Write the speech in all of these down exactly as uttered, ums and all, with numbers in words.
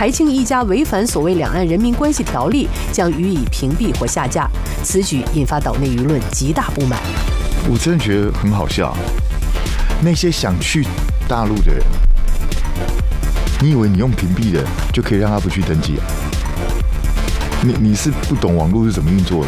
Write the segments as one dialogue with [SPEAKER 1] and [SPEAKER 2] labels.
[SPEAKER 1] 台青一家违反所谓两岸人民关系条例，将予以屏蔽或下架。此举引发岛内舆论极大不满。
[SPEAKER 2] 我真的觉得很好笑，那些想去大陆的人，你以为你用屏蔽的就可以让他不去登记啊？你你是不懂网络是怎么运作的？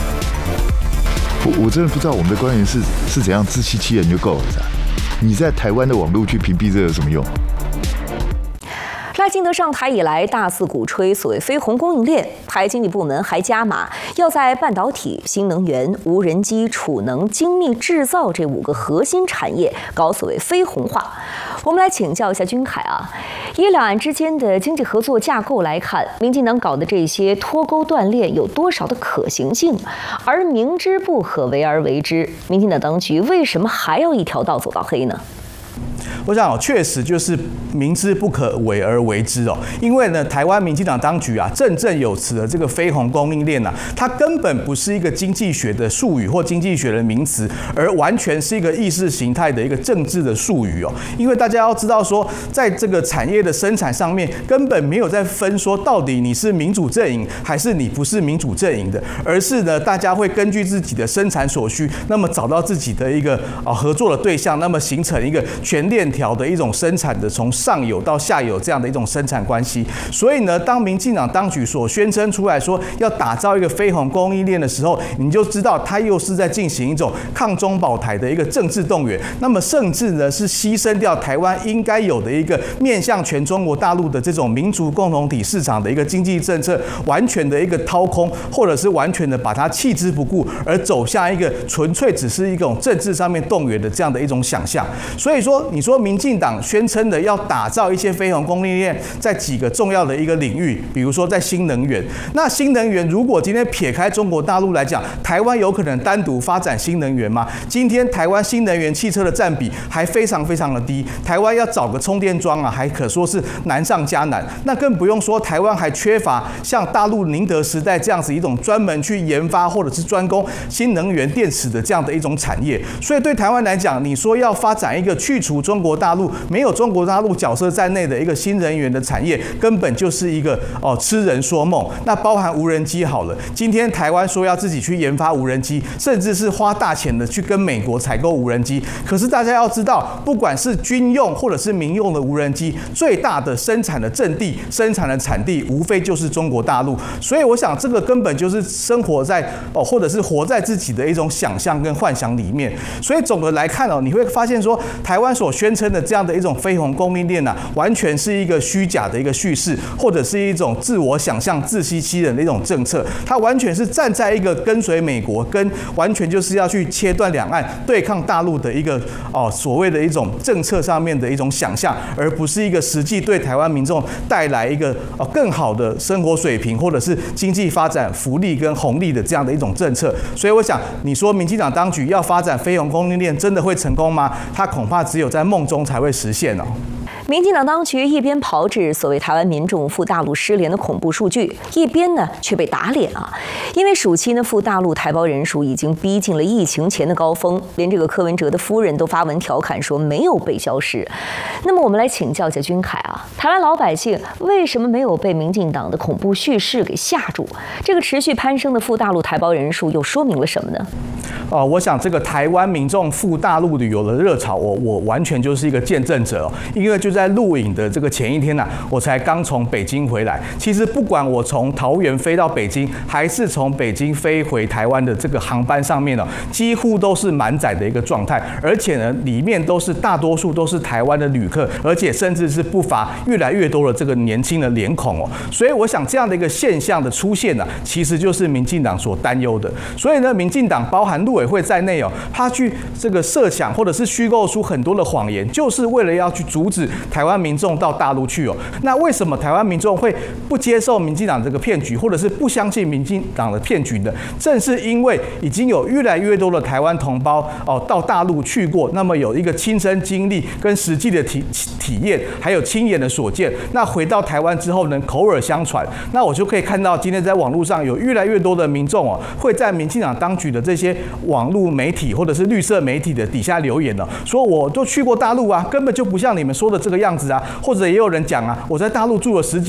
[SPEAKER 2] 我我真的不知道我们的官员是是怎样自欺欺人就够了。你在台湾的网络去屏蔽这有什么用？
[SPEAKER 3] 赖清德上台以来，大肆鼓吹所谓非红供应链，台经济部门还加码，要在半导体、新能源、无人机、储能、精密制造这五个核心产业搞所谓非红化。我们来请教一下君凯啊，以两岸之间的经济合作架构来看，民进党搞的这些脱钩断链有多少的可行性？而明知不可为而为之，民进党当局为什么还要一条道走到黑呢？
[SPEAKER 4] 我想，确实就是明知不可为而为之哦。因为呢，台湾民进党当局啊，振振有词的这个非红供应链啊，它根本不是一个经济学的术语或经济学的名词，而完全是一个意识形态的一个政治的术语哦。因为大家要知道说，在这个产业的生产上面，根本没有在分说到底你是民主阵营还是你不是民主阵营的，而是呢，大家会根据自己的生产所需，那么找到自己的一个啊合作的对象，那么形成一个全链条的一种生产的从上游到下游这样的一种生产关系。所以呢，当民进党当局所宣称出来说要打造一个非红供应链的时候，你就知道他又是在进行一种抗中保台的一个政治动员，那么甚至呢是牺牲掉台湾应该有的一个面向全中国大陆的这种民族共同体市场的一个经济政策，完全的一个掏空，或者是完全的把它弃之不顾，而走向一个纯粹只是一种政治上面动员的这样的一种想象。所以说，你说民进党宣称的要打造一些非红供应链，在几个重要的一个领域，比如说在新能源。那新能源如果今天撇开中国大陆来讲，台湾有可能单独发展新能源吗？今天台湾新能源汽车的占比还非常非常的低，台湾要找个充电桩啊，还可说是难上加难。那更不用说台湾还缺乏像大陆宁德时代这样子一种专门去研发或者是专攻新能源电池的这样的一种产业。所以对台湾来讲，你说要发展一个去除中国大陆没有中国大陆角色在内的一个新能源的产业，根本就是一个哦痴人说梦。那包含无人机好了，今天台湾说要自己去研发无人机，甚至是花大钱的去跟美国采购无人机。可是大家要知道，不管是军用或者是民用的无人机，最大的生产的阵地、生产的产地，无非就是中国大陆。所以我想，这个根本就是生活在哦，或者是活在自己的一种想象跟幻想里面。所以总的来看哦，你会发现说，台湾所宣称的这样的一种非红供应链啊，完全是一个虚假的一个叙事，或者是一种自我想象、自欺欺人的一种政策。它完全是站在一个跟随美国，跟完全就是要去切断两岸、对抗大陆的一个哦所谓的一种政策上面的一种想象，而不是一个实际对台湾民众带来一个哦更好的生活水平，或者是经济发展福利跟红利的这样的一种政策。所以我想，你说民进党当局要发展非红供应链，真的会成功吗？它恐怕只有在梦中才会实现哦。
[SPEAKER 3] 民进党当局一边炮制所谓台湾民众赴大陆失联的恐怖数据，一边呢却被打脸啊！因为暑期呢赴大陆台胞人数已经逼近了疫情前的高峰，连这个柯文哲的夫人都发文调侃说没有被消失。那么我们来请教一下君凯啊，台湾老百姓为什么没有被民进党的恐怖叙事给吓住？这个持续攀升的赴大陆台胞人数又说明了什么呢？
[SPEAKER 4] 哦，我想这个台湾民众赴大陆旅游的热潮，我我完全就是一个见证者哦。因为就在录影的这个前一天呐、啊，我才刚从北京回来。其实不管我从桃园飞到北京，还是从北京飞回台湾的这个航班上面呢、哦，几乎都是满载的一个状态，而且呢，里面都是大多数都是台湾的旅客，而且甚至是不乏越来越多的这个年轻的脸孔哦。所以我想这样的一个现象的出现呢、啊，其实就是民进党所担忧的。所以呢，民进党包含陆委会在内哦，他去这个设想或者是虚构出很多的谎言，就是为了要去阻止台湾民众到大陆去哦。那为什么台湾民众会不接受民进党这个骗局，或者是不相信民进党的骗局呢？正是因为已经有越来越多的台湾同胞哦到大陆去过，那么有一个亲身经历跟实际的体体验，还有亲眼的所见。那回到台湾之后呢，口耳相传，那我就可以看到今天在网络上有越来越多的民众哦，会在民进党当局的这些网络媒体或者是绿色媒体的底下留言了，说我都去过大陆啊，根本就不像你们说的这个样子啊，或者也有人讲啊，我在大陆住了十几